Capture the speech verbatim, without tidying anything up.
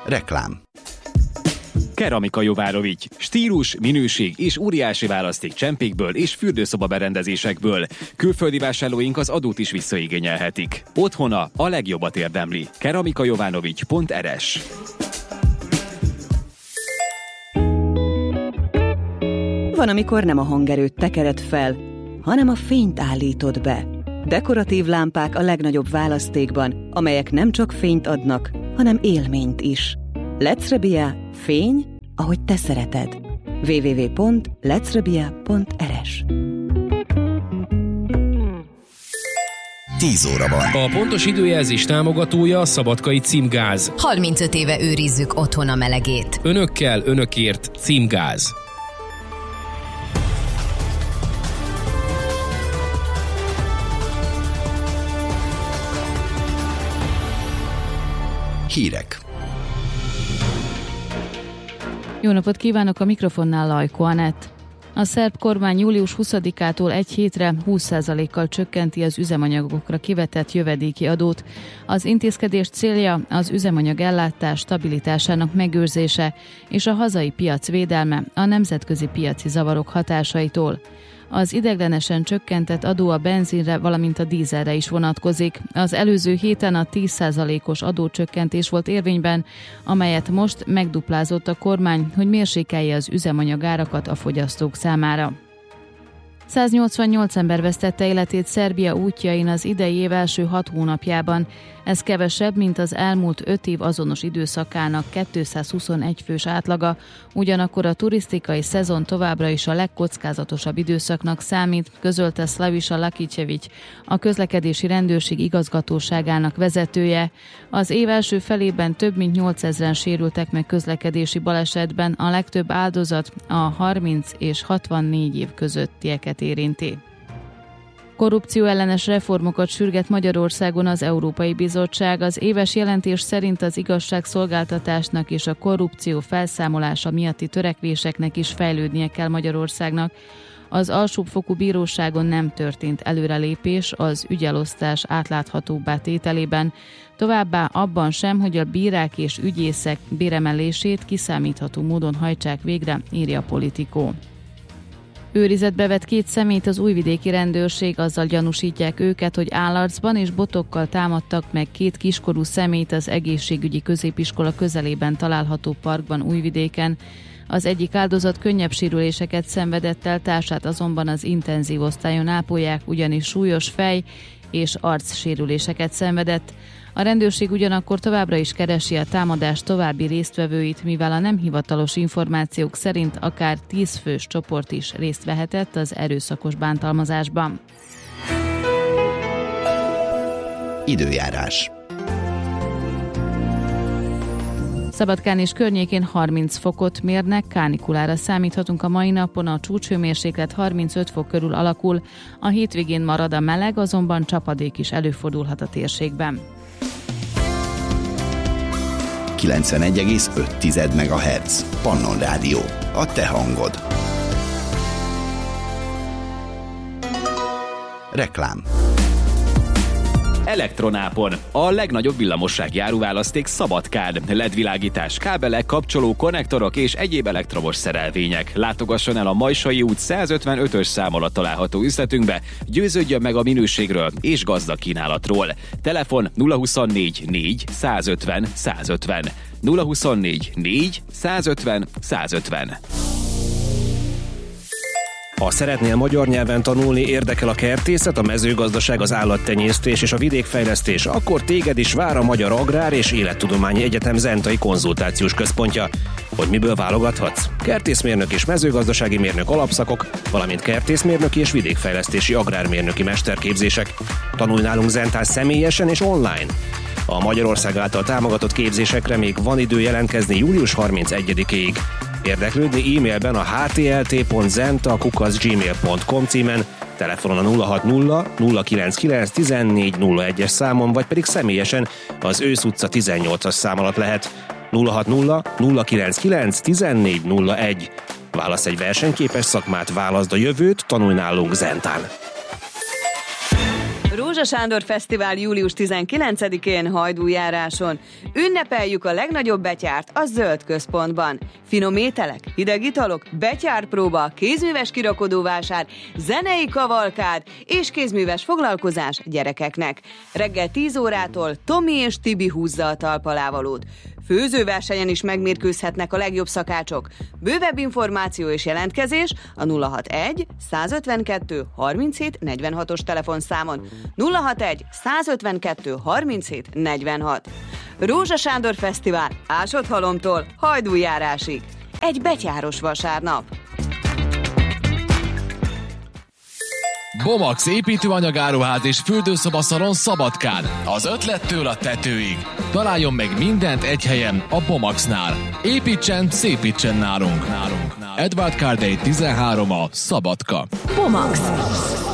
Reklám. Keramika Jovárovics. Stílus, minőség és óriási választék csempékből és fürdőszoba berendezésekből. Külföldi vásárlóink az adót is visszaigényelhetik. Otthona a legjobbat érdemli. keramikajovanovics pont er es. Van, amikor nem a hangerőt tekered fel, hanem a fényt állítod be. Dekoratív lámpák a legnagyobb választékban, amelyek nem csak fényt adnak, hanem élményt is. Lecrebia, fény, ahogy te szereted. double-u double-u double-u pont lecrebia pont er es. tíz óra van. A pontos időjelzés támogatója a Szabadkai Címgáz. harmincöt éve őrizzük otthon a melegét. Önökkel, önökért Címgáz. Hírek. Jó napot kívánok, a mikrofonnál Lajko Anett. A szerb kormány július huszadikától egy hétre húsz százalékkal csökkenti az üzemanyagokra kivetett jövedéki adót. Az intézkedés célja az üzemanyag ellátás stabilitásának megőrzése és a hazai piac védelme a nemzetközi piaci zavarok hatásaitól. Az ideiglenesen csökkentett adó a benzinre, valamint a dízelre is vonatkozik. Az előző héten a tíz százalékos adócsökkentés volt érvényben, amelyet most megduplázott a kormány, hogy mérsékelje az üzemanyagárakat a fogyasztók számára. száznyolcvannyolc ember vesztette életét Szerbia útjain az idei év első hat hónapjában. Ez kevesebb, mint az elmúlt öt év azonos időszakának kétszázhuszonegy fős átlaga, ugyanakkor a turisztikai szezon továbbra is a legkockázatosabb időszaknak számít, közölte Slaviša Lakićević, a közlekedési rendőrség igazgatóságának vezetője. Az év első felében több mint nyolcezren sérültek meg közlekedési balesetben, a legtöbb áldozat a harminc és hatvannégy év közöttieket érinti. Korrupcióellenes reformokat sürget Magyarországon az Európai Bizottság. Az éves jelentés szerint az igazságszolgáltatásnak és a korrupció felszámolása miatti törekvéseknek is fejlődnie kell Magyarországnak. Az alsóbbfokú bíróságon nem történt előrelépés az ügyelosztás átláthatóbbá tételében, továbbá abban sem, hogy a bírák és ügyészek béremelését kiszámítható módon hajtsák végre, írja a Politico. Őrizetbe vett két személyt az újvidéki rendőrség, azzal gyanúsítják őket, hogy állarcban és botokkal támadtak meg két kiskorú személyt az egészségügyi középiskola közelében található parkban Újvidéken. Az egyik áldozat könnyebb sérüléseket szenvedett el, társát azonban az intenzív osztályon ápolják, ugyanis súlyos fej- és arcsérüléseket szenvedett. A rendőrség ugyanakkor továbbra is keresi a támadás további résztvevőit, mivel a nem hivatalos információk szerint akár tíz fős csoport is részt vehetett az erőszakos bántalmazásban. Időjárás. Szabadkán és környékén harminc fokot mérnek, kánikulára számíthatunk a mai napon, a csúcshőmérséklet harmincöt fok körül alakul, a hétvégén marad a meleg, azonban csapadék is előfordulhat a térségben. kilencvenegy egész öt megahertz. Pannon Rádió. A te hangod. Reklám. Elektronápon. A legnagyobb villamossági áruválaszték Szabadkán. el é dé-világítás, kábelek, kapcsoló, konnektorok és egyéb elektromos szerelvények. Látogasson el a Majsai út százötvenötös szám alatt található üzletünkbe, győződjön meg a minőségről és gazdag kínálatról. Telefon nulla huszonnégy négy százötven százötven. nulla huszonnégy négy százötven százötven. Ha szeretnél magyar nyelven tanulni, érdekel a kertészet, a mezőgazdaság, az állattenyésztés és a vidékfejlesztés, akkor téged is vár a Magyar Agrár és Élettudományi Egyetem Zentai Konzultációs Központja. Hogy miből válogathatsz? Kertészmérnök és mezőgazdasági mérnök alapszakok, valamint kertészmérnöki és vidékfejlesztési agrármérnöki mesterképzések. Tanulj nálunk Zentán személyesen és online. A Magyarország által támogatott képzésekre még van idő jelentkezni július harmincegyedikéig. Érdeklődni e-mailben a h t l t pont zenta kukac gmail pont com címen, telefonon a nulla hat nulla nulla kilenc kilenc tizennégy nulla egyes számon, vagy pedig személyesen az Ősz utca tizennyolcas szám alatt lehet. nulla hat nulla nulla kilenc kilenc tizennégy nulla egy. Válasz egy versenyképes szakmát, válaszd a jövőt, tanulj nálunk Zentán. Rózsa Sándor Fesztivál július tizenkilencedikén Hajdújáráson. Ünnepeljük a legnagyobb betyárt a Zöld Központban. Finom ételek, hideg italok, betyárpróba, kézműves kirakodóvásár, zenei kavalkád és kézműves foglalkozás gyerekeknek. Reggel tíz órától Tomi és Tibi húzza a talpalávalót. Főzőversenyen is megmérkőzhetnek a legjobb szakácsok. Bővebb információ és jelentkezés a nulla hatvanegy százötvenkettő harminchét negyvenhatos telefonszámon. nulla hatvanegy százötvenkettő harminchét negyvenhat. Rózsa Sándor Fesztivál Ásodhalomtól Hajdújárásig. Egy betyáros vasárnap. Bomax építőanyagáruház és fürdőszobaszalon Szabadkán. Az ötlettől a tetőig. Találjon meg mindent egy helyen a Bomaxnál. Építsen, szépítsen nálunk. nálunk. Edward Cardey tizenhárom a Szabadka. Bomax.